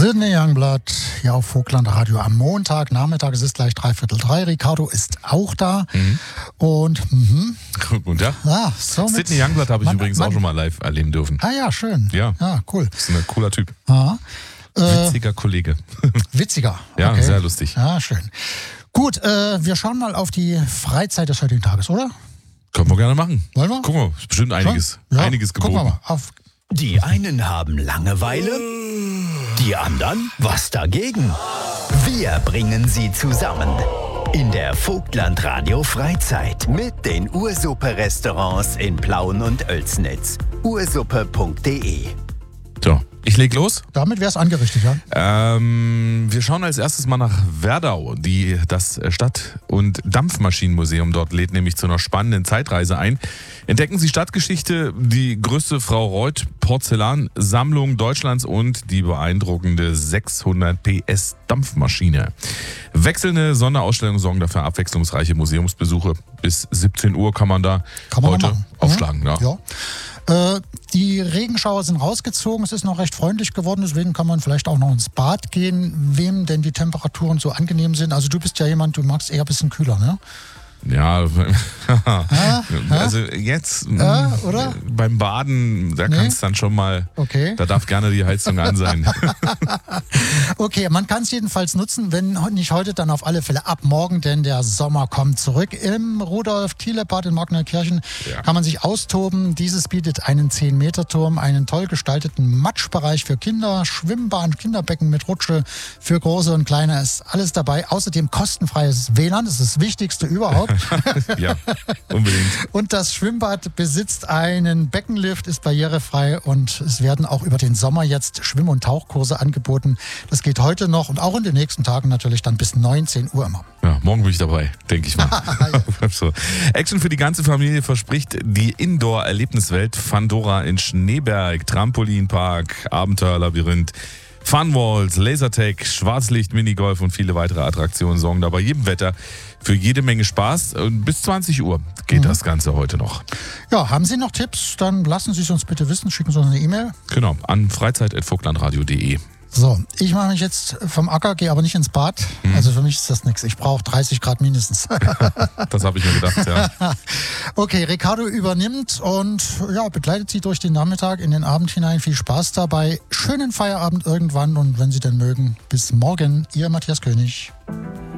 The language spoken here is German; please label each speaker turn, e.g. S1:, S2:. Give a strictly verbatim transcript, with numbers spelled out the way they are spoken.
S1: Sydney Youngblood hier auf Vogtland Radio am Montag, Nachmittag, es ist gleich dreiviertel drei. Ricardo ist auch da.
S2: Mhm.
S1: Und, mhm.
S2: Guten Tag.
S1: Ja, somit,
S2: Sydney Youngblood habe ich
S1: man,
S2: übrigens
S1: man,
S2: auch schon mal live erleben dürfen.
S1: Ah ja, schön.
S2: Ja.
S1: Ja, cool.
S2: Das ist ein cooler Typ.
S1: Ja.
S2: Witziger äh, Kollege.
S1: Witziger.
S2: Ja,
S1: okay.
S2: Sehr lustig.
S1: Ja, schön. Gut, äh, wir schauen mal auf die Freizeit des heutigen Tages, oder?
S2: Können wir gerne machen.
S1: Wollen wir?
S2: Gucken wir, ist bestimmt einiges,
S1: ja,
S2: einiges geboten.
S1: Gucken wir mal. Auf.
S3: Die einen haben Langeweile, die anderen was dagegen. Wir bringen sie zusammen in der Vogtland Radio Freizeit mit den Ursuppe-Restaurants in Plauen und Oelsnitz. ursuppe punkt de.
S2: So, ich leg los.
S1: Damit wäre es angerichtet, ja.
S2: Ähm, wir schauen als erstes mal nach Werdau. Die, das Stadt- und Dampfmaschinenmuseum dort lädt nämlich zu einer spannenden Zeitreise ein. Entdecken Sie Stadtgeschichte, die größte Frau Reuth Porzellansammlung Deutschlands und die beeindruckende sechshundert P S Dampfmaschine. Wechselnde Sonderausstellungen sorgen dafür abwechslungsreiche Museumsbesuche. Bis siebzehn Uhr kann man da
S1: kann man
S2: heute aufschlagen. Ja.
S1: ja. Äh, die Regenschauer sind rausgezogen, es ist noch recht freundlich geworden, deswegen kann man vielleicht auch noch ins Bad gehen, wem denn die Temperaturen so angenehm sind. Also du bist ja jemand, du magst eher ein bisschen kühler, ne?
S2: Ja,
S1: ah,
S2: also jetzt
S1: ah, oder?
S2: Beim Baden, da
S1: nee?
S2: kann es dann schon mal,
S1: okay.
S2: Da darf gerne die Heizung an sein.
S1: Okay, man kann es jedenfalls nutzen, wenn nicht heute, dann auf alle Fälle ab morgen, denn der Sommer kommt zurück. Im Rudolf-Thiele-Bad in Markneukirchen ja. kann man sich austoben. Dieses bietet einen zehn Meter Turm, einen toll gestalteten Matschbereich für Kinder, Schwimmbahn, Kinderbecken mit Rutsche für Große und Kleine, ist alles dabei. Außerdem kostenfreies W L A N, das ist das Wichtigste überhaupt.
S2: Ja, unbedingt.
S1: Und das Schwimmbad besitzt einen Beckenlift, ist barrierefrei und es werden auch über den Sommer jetzt Schwimm- und Tauchkurse angeboten. Das geht heute noch und auch in den nächsten Tagen natürlich dann bis neunzehn Uhr immer.
S2: Ja, morgen bin ich dabei, denke ich mal. So. Action für die ganze Familie verspricht die Indoor-Erlebniswelt Fandora in Schneeberg, Trampolinpark, Abenteuerlabyrinth, Funwalls, Lasertag, Schwarzlicht, Minigolf und viele weitere Attraktionen sorgen da bei jedem Wetter für jede Menge Spaß. Und bis zwanzig Uhr geht mhm. das Ganze heute noch.
S1: Ja, haben Sie noch Tipps? Dann lassen Sie es uns bitte wissen, schicken Sie uns eine E-Mail.
S2: Genau, an freizeit at vogtlandradio punkt de.
S1: So, ich mache mich jetzt vom Acker, gehe aber nicht ins Bad. Mhm. Also für mich ist das nichts. Ich brauche dreißig Grad mindestens.
S2: Das habe ich mir gedacht, ja.
S1: Okay, Ricardo übernimmt und ja, begleitet Sie durch den Nachmittag in den Abend hinein. Viel Spaß dabei. Schönen Feierabend irgendwann und wenn Sie denn mögen, bis morgen. Ihr Matthias König.